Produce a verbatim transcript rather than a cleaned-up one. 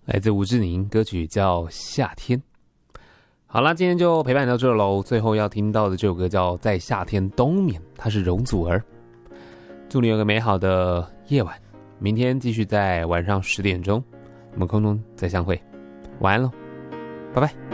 来自吴志宁，歌曲叫《夏天》。好啦，今天就陪伴你到这喽。最后要听到的这首歌叫《在夏天冬眠》，它是容祖儿。祝你有个美好的夜晚，明天继续在晚上十点钟，我们空中再相会。晚安喽，拜拜。